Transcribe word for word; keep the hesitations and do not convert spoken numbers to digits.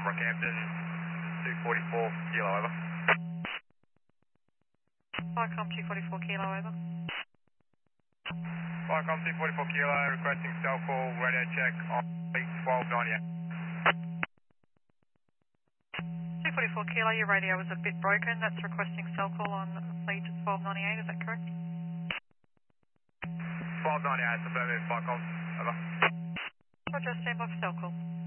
Rockhampton, two forty-four, kilo over. Vicom two forty-four kilo over. Vicom two forty-four kilo, requesting cell call, radio check on fleet twelve ninety-eight. two forty-four kilo, your radio was a bit broken. That's requesting cell call on fleet twelve ninety-eight, is that correct? twelve ninety-eight, affirmative, Vicom, over. Roger, stand by for cell call.